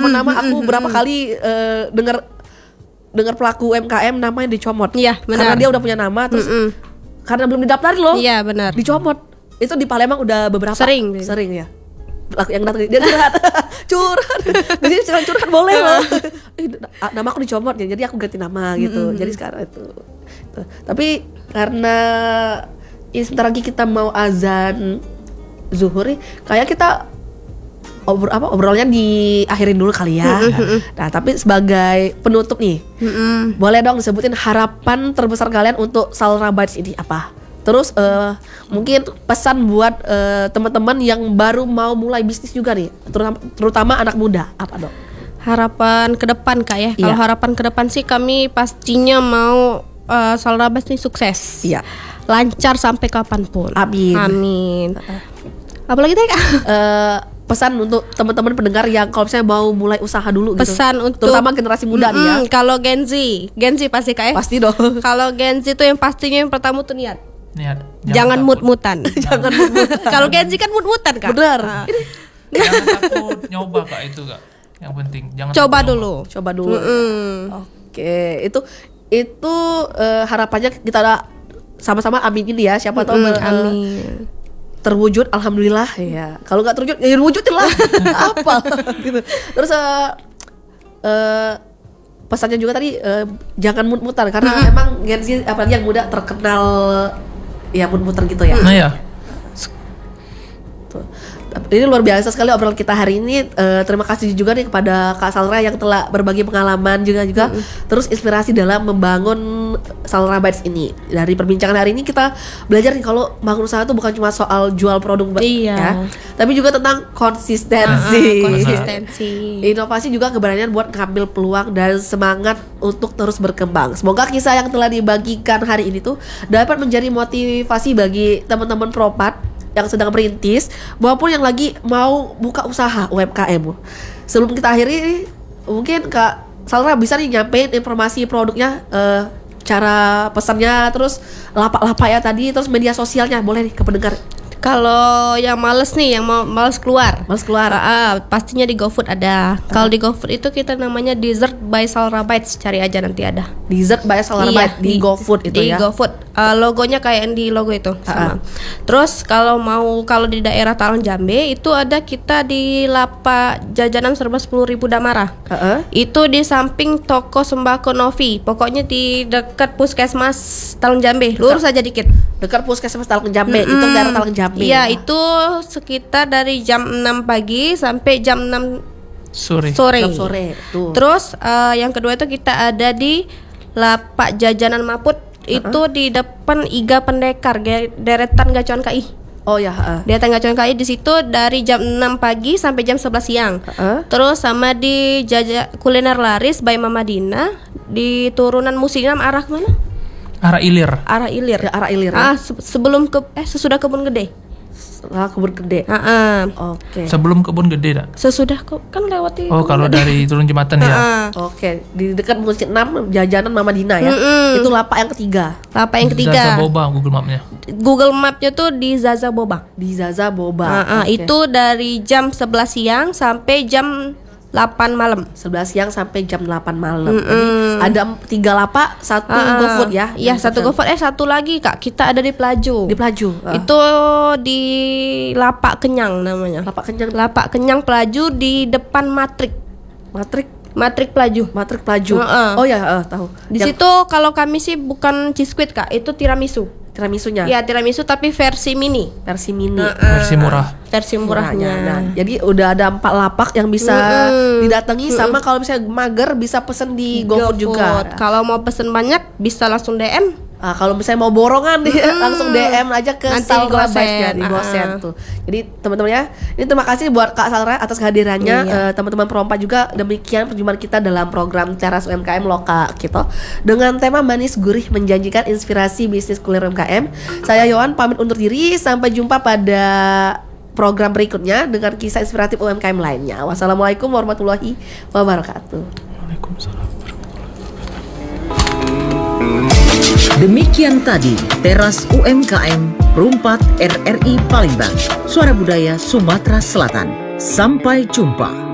nama aku berapa kali dengar pelaku UMKM namanya dicomot. Iya, benar. Karena dia udah punya nama terus karena belum didaftarin loh. Iya, benar. Dicomot. Itu di Palembang udah beberapa. Sering ya. Pelaku yang datang dia curhat. Jadi curhat boleh loh. Nama aku dicomot ya, jadi aku ganti nama gitu. Jadi sekarang itu. Tapi karena sebentar lagi kita mau azan zuhur, kayak kita obrolnya diakhirin dulu kali ya. Nah, tapi sebagai penutup nih, boleh dong disebutin harapan terbesar kalian untuk Salra Bites ini apa? Terus mungkin pesan buat teman-teman yang baru mau mulai bisnis juga nih, terutama anak muda, apa dong? Harapan ke depan Kak ya. Kalau harapan ke depan sih kami pastinya mau Salra Bites ini sukses. Iya. Lancar sampai kapanpun. Amin. Apalagi tadi Kak? Pesan untuk teman-teman pendengar yang kalau misalnya mau mulai usaha dulu gitu. Pesan untuk terutama generasi muda nih ya. Kalau Gen Z pasti Kak ya? Pasti dong. Kalau Gen Z itu yang pastinya yang pertama tuh niat. Jangan takut. mut-mutan. Jangan mut-mutan. Kalau Gen Z kan mut-mutan Kak. Benar. Jangan takut nyoba Kak, itu Kak. Yang penting jangan Coba takut dulu. Coba dulu. Oke, itu harapannya kita sama-sama aminin ya. Siapa tahu amin. Terwujud, alhamdulillah ya. Kalau nggak terwujud, ya wujudin lah. Apa gitu. Terus pesannya juga tadi jangan mut-mutan karena emang Gen Z apalagi yang muda terkenal ya mut-mutan gitu ya. Nah ya. Tuh. Ini luar biasa sekali obrolan kita hari ini. Terima kasih juga nih kepada Kak Salra yang telah berbagi pengalaman juga terus inspirasi dalam membangun Salra Bites ini. Dari perbincangan hari ini kita belajar nih kalau bangun usaha itu bukan cuma soal jual produk ya, tapi juga tentang konsistensi. Inovasi juga keberanian buat ngambil peluang dan semangat untuk terus berkembang. Semoga kisah yang telah dibagikan hari ini tuh dapat menjadi motivasi bagi teman-teman propat yang sedang merintis maupun yang lagi mau buka usaha UMKM. Sebelum kita akhiri, mungkin Kak Salra bisa nih nyampein informasi produknya, cara pesannya, terus lapak-lapak ya tadi, terus media sosialnya, boleh nih ke pendengar. Kalau yang males nih, yang mau males keluar, pastinya di GoFood ada. Kalau di GoFood itu kita namanya Dessert by Salra Bites, cari aja nanti ada. Dessert by Salra Bites di GoFood itu ya. Di GoFood, logonya kayak yang di logo itu sama. Terus kalau di daerah Talang Jambe itu ada kita di lapak jajanan serba 10.000 Damara. Itu di samping toko sembako Novi. Pokoknya di dekat Puskesmas Talang Jambe. Lurus aja dikit. Dekat Puskesmas Talang Jambe, itu daerah Talang Jambe. Iya, itu sekitar dari jam 6 pagi sampai jam 6 sore. Tuh. Terus yang kedua itu kita ada di lapak jajanan Maput. Itu di depan Iga Pendekar, deretan Gacuan KI. Oh ya, Deretan Gacuan KI di situ dari jam 6 pagi sampai jam 11 siang. Terus sama di kuliner laris by Mama Dina di turunan Musinam arah mana? Arah Ilir. Sebelum sesudah Kebun Gede. Kebun Gede. Oke. Sebelum Kebun Gede dah. Sesudah kan lewati. Oh, kalau dari turun jembatan ya. Oke, di dekat Musik 6 jajanan Mama Dina ya. Itu lapak yang ketiga. Zaza Boba Google Mapnya. Google Mapnya tuh di Zaza Boba. Okay. Itu dari jam 11 siang sampai jam 8 malam. 11 siang sampai jam 8 malam. Jadi ada 3 lapak, 1 GoFood ya. Iya, 1 GoFood. Satu lagi Kak, kita ada di Pelaju. Itu di Lapak Kenyang namanya. Lapak Kenyang Pelaju di depan Matrik Pelaju. Oh ya, tahu. Di situ kalau kami sih bukan Ciskuit Kak, itu tiramisunya. Ya, tiramisu tapi versi mini. Versi murah. Versi murahnya. Nah, jadi udah ada 4 lapak yang bisa didatangi sama kalau misalnya mager bisa pesen di GoFood juga. Kalau mau pesen banyak bisa langsung DM. Kalau misalnya mau borongan langsung DM aja ke Salra Bites di Gosen tuh. Jadi teman-teman ya, ini terima kasih buat Kak Salra atas kehadirannya. Teman-teman perompak juga, demikian perjumpaan kita dalam program Teras UMKM Loka kita dengan tema manis gurih menjanjikan inspirasi bisnis kuliner UMKM. Saya Yohan pamit undur diri, sampai jumpa pada program berikutnya dengan kisah inspiratif UMKM lainnya. Wassalamualaikum warahmatullahi wabarakatuh. Waalaikumsalam. Demikian tadi Teras UMKM Perumpat RRI Palembang, Suara Budaya Sumatera Selatan. Sampai jumpa.